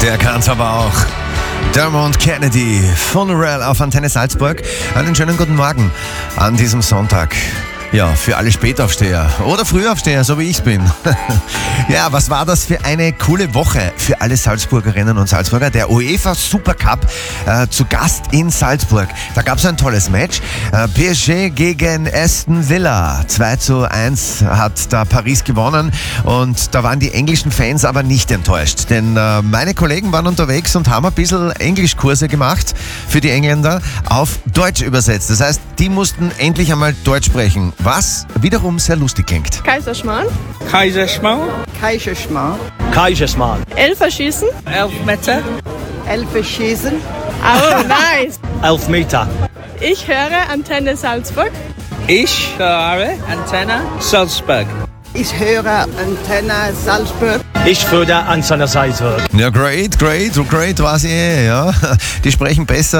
Der kann's aber auch. Dermot Kennedy, Funeral auf Antenne Salzburg. Einen schönen guten Morgen an diesem Sonntag. Ja, für alle Spätaufsteher oder Frühaufsteher, so wie ich's bin. Ja, was war das für eine coole Woche für alle Salzburgerinnen und Salzburger? Der UEFA Supercup zu Gast in Salzburg. Da gab's ein tolles Match. PSG gegen Aston Villa. 2:1 hat da Paris gewonnen und da waren die englischen Fans aber nicht enttäuscht. Denn meine Kollegen waren unterwegs und haben ein bisschen Englischkurse gemacht für die Engländer auf Deutsch übersetzt. Das heißt, die mussten endlich einmal Deutsch sprechen. Was wiederum sehr lustig klingt. Kaiserschmarrn. Kaiserschmarrn. Kaiserschmarrn. Kaiserschmarrn. Elferschießen. Elfmeter. Elferschießen. Oh, nice. Elfmeter. Ich höre Antenne Salzburg. Ich höre Antenne Salzburg. Ich höre Antenne Salzburg. Ich würde Antenne Salzburg. Ja, great war sie, ja. Die sprechen besser